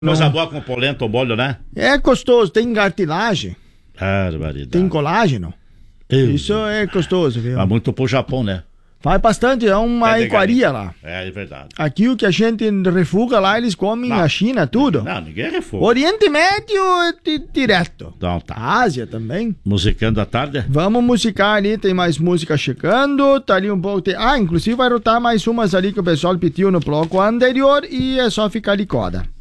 Coisa boa com polenta ou molho, né? É gostoso, tem cartilagem, Barbaridade. tem colágeno. Isso é gostoso, viu? Mas muito pro Japão, né? Faz bastante, é uma iguaria lá. É verdade. Aqui o que a gente refuga lá, eles comem na China, tudo. Não, ninguém refuga. Oriente Médio direto. Então tá. Ásia também. Musicando à tarde? Vamos musicar ali, tem mais música chegando, tá ali um pouco... inclusive vai rotar mais umas ali que o pessoal pediu no bloco anterior e é só ficar de coda.